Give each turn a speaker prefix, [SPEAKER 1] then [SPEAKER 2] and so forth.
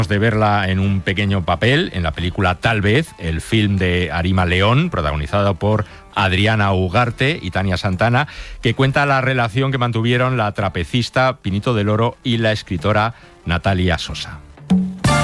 [SPEAKER 1] de verla en un pequeño papel en la película Tal vez, el film de Arima León, protagonizado por Adriana Ugarte y Tania Santana, que cuenta la relación que mantuvieron la trapecista Pinito del Oro y la escritora Natalia Sosa.